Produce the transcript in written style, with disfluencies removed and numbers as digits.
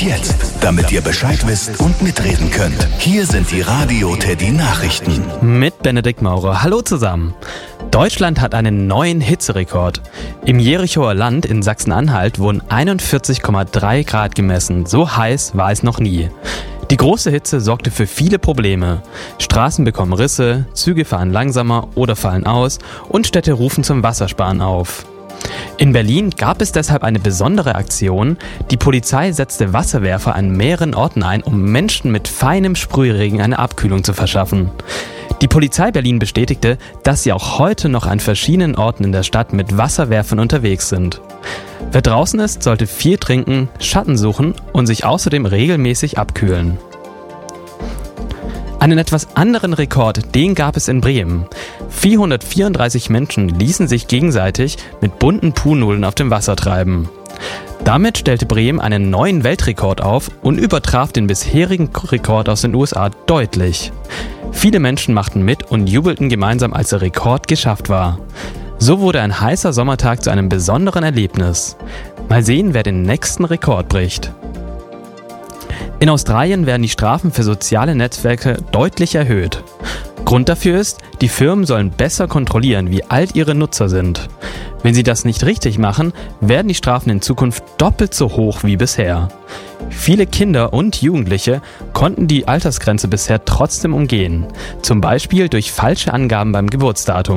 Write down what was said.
jetzt, damit ihr Bescheid wisst und mitreden könnt. Hier sind die Radio Teddy Nachrichten. Mit Benedikt Maurer. Hallo zusammen. Deutschland hat einen neuen Hitzerekord. Im Jerichoer Land in Sachsen-Anhalt wurden 41,3 Grad gemessen. So heiß war es noch nie. Die große Hitze sorgte für viele Probleme. Straßen bekommen Risse, Züge fahren langsamer oder fallen aus und Städte rufen zum Wassersparen auf. In Berlin gab es deshalb eine besondere Aktion. Die Polizei setzte Wasserwerfer an mehreren Orten ein, um Menschen mit feinem Sprühregen eine Abkühlung zu verschaffen. Die Polizei Berlin bestätigte, dass sie auch heute noch an verschiedenen Orten in der Stadt mit Wasserwerfern unterwegs sind. Wer draußen ist, sollte viel trinken, Schatten suchen und sich außerdem regelmäßig abkühlen. Einen etwas anderen Rekord, den gab es in Bremen. 434 Menschen ließen sich gegenseitig mit bunten Puhnudeln auf dem Wasser treiben. Damit stellte Bremen einen neuen Weltrekord auf und übertraf den bisherigen Rekord aus den USA deutlich. Viele Menschen machten mit und jubelten gemeinsam, als der Rekord geschafft war. So wurde ein heißer Sommertag zu einem besonderen Erlebnis. Mal sehen, wer den nächsten Rekord bricht. In Australien werden die Strafen für soziale Netzwerke deutlich erhöht. Grund dafür ist, die Firmen sollen besser kontrollieren, wie alt ihre Nutzer sind. Wenn sie das nicht richtig machen, werden die Strafen in Zukunft doppelt so hoch wie bisher. Viele Kinder und Jugendliche konnten die Altersgrenze bisher trotzdem umgehen, zum Beispiel durch falsche Angaben beim Geburtsdatum.